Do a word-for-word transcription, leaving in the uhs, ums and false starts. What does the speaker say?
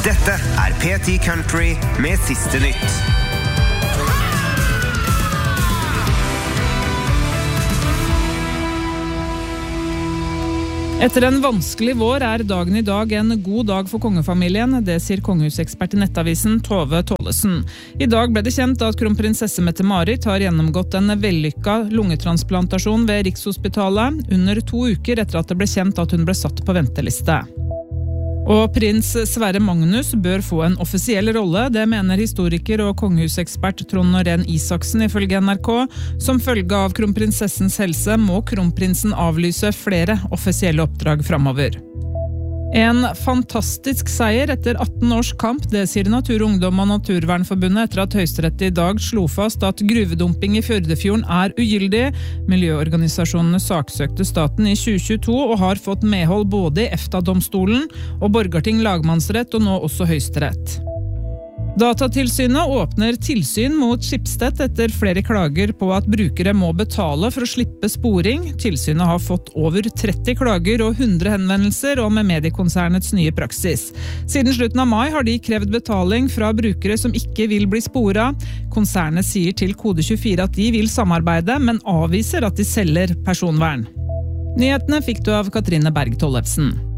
Dette er P ti Country med siste nytt. Etter en vanskelig vår er dagen i dag en god dag for kongefamilien, det sier kongehusekspert i Nettavisen Tove Tollesen. I dag ble det kjent at kronprinsesse Mette-Marit har gjennomgått en vellykket lungetransplantasjon ved Rikshospitalet under to uker etter at det ble kjent at hun ble satt på venteliste. Og prins Sverre Magnus bør få en offisiell rolle, det mener historiker og kongehusekspert Trond Norén Isaksen ifølge N R K. Som følge av kronprinsessens helse må kronprinsen avlyse flere offisielle oppdrag fremover. En fantastisk seier etter atten års kamp, det sier Natur, Ungdom og Naturvernforbundet etter at Høyesterett i dag slo fast at gruvedumping i Førdefjorden er ugyldig. Miljøorganisasjonene saksøkte staten i tjue tjueto og har fått medhold både i EFTA-domstolen og Borgarting lagmannsrett og nå også Høyesterett. Datatilsynet åpner tilsyn mot Schibsted etter flere klager på at brukere må betale for å slippe sporing. Tilsynet har fått over tretti klager og hundre henvendelser om mediekonsernets nye praksis. Siden slutten av mai har de krevd betaling fra brukere som ikke vil bli sporet. Konsernet sier til Kode tjuefire at de vil samarbeide, men avviser at de selger personvern. Nyhetene fikk du av Katrine Berg Tollefsen.